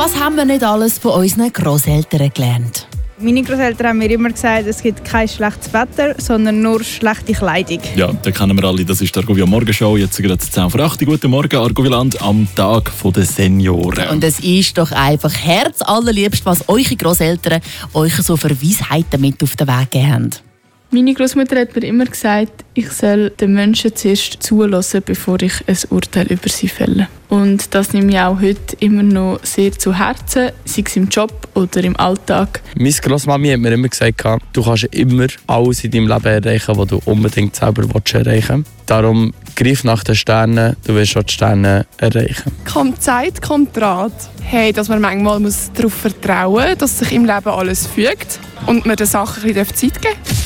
Was haben wir nicht alles von unseren Grosseltern gelernt? Meine Großeltern haben mir immer gesagt, es gibt kein schlechtes Wetter, sondern nur schlechte Kleidung. Ja, den kennen wir alle. Das ist die Argovia Morgenshow. Jetzt gerade 10 vor 8. Guten Morgen, Argoviland, am Tag der Senioren. Und es ist doch einfach herzallerliebst, was eure Grosseltern euch so für Weisheiten mit auf den Weg gegeben haben. Meine Großmutter hat mir immer gesagt, ich soll den Menschen zuerst zuhören, bevor ich ein Urteil über sie fälle. Und das nehme ich auch heute immer noch sehr zu Herzen, sei es im Job oder im Alltag. Meine Grossmami hat mir immer gesagt, du kannst immer alles in deinem Leben erreichen, was du unbedingt selber erreichen willst. Darum greif nach den Sternen, du wirst auch die Sterne erreichen. Kommt Zeit, kommt Rat. Hey, dass man manchmal darauf vertrauen muss, dass sich im Leben alles fügt und man den Sachen ein bisschen Zeit geben darf.